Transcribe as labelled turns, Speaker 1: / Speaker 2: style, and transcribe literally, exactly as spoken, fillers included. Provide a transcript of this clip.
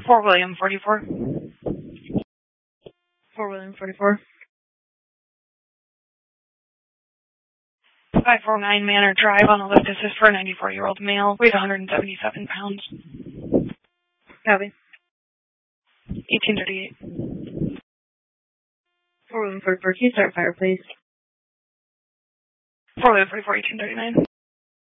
Speaker 1: four William forty-four.
Speaker 2: four William forty-four.
Speaker 1: five four nine Manor Drive, Honolulu. This is for a ninety-four-year-old male, weight one hundred seventy-seven pounds.
Speaker 2: Copy.
Speaker 1: eighteen thirty-eight.
Speaker 2: four William forty-four, can you start fire, please?
Speaker 1: four William forty-four, eighteen thirty-nine.